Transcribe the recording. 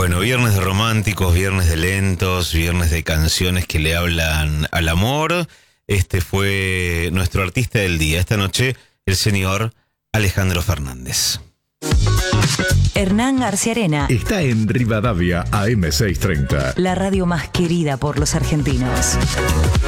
Bueno, viernes de románticos, viernes de lentos, viernes de canciones que le hablan al amor. Este fue nuestro artista del día. Esta noche, el señor Alejandro Fernández. Hernán García Arena Está en Rivadavia AM630. la radio más querida por los argentinos.